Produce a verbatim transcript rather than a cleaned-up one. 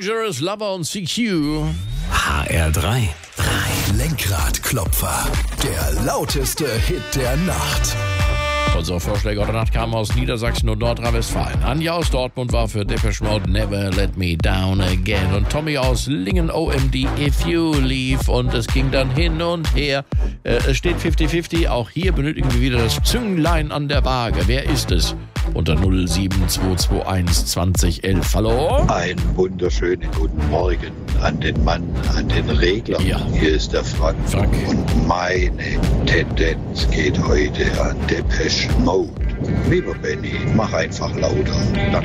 Dangerous Lover und C Q. H R drei. Lenkradklopfer. Der lauteste Hit der Nacht. Unsere Vorschläge heute Nacht kamen aus Niedersachsen und Nordrhein-Westfalen. Anja aus Dortmund war für Depeche Mode Never Let Me Down Again. Und Tommy aus Lingen O M D If You Leave. Und es ging dann hin und her. Äh, es steht fünfzig fünfzig. Auch hier benötigen wir wieder das Zünglein an der Waage. Wer ist es? Unter null sieben zwei zwei eins zwanzig elf. Hallo? Einen wunderschönen guten Morgen an den Mann, an den Regler. Ja. Hier ist der Frank. Frank. Und meine Tendenz geht heute an Depeche Mode. Lieber Benny, mach einfach lauter. Danke.